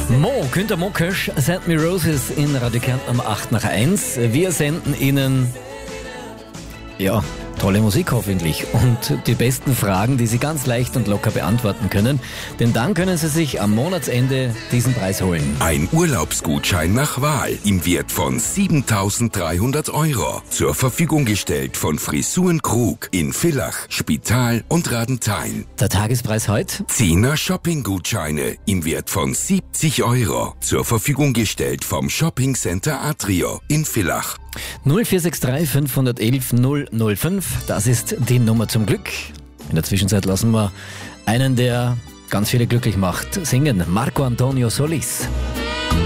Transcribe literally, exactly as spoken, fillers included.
Mo, Günter Mokesch, Send Me Roses in Radio Kärnten um acht nach eins. Wir senden Ihnen, ja, tolle Musik hoffentlich und die besten Fragen, die Sie ganz leicht und locker beantworten können. Denn dann können Sie sich am Monatsende diesen Preis holen. Ein Urlaubsgutschein nach Wahl im Wert von siebentausenddreihundert Euro. Zur Verfügung gestellt von Frisuren Krug in Villach, Spital und Radenthein. Der Tagespreis heute? Zehner Shoppinggutscheine im Wert von siebzig Euro. Zur Verfügung gestellt vom Shopping Center Atrio in Villach. null vier sechs drei fünf eins eins null null fünf, das ist die Nummer zum Glück. In der Zwischenzeit lassen wir einen, der ganz viele glücklich macht, singen. Marco Antonio Solis.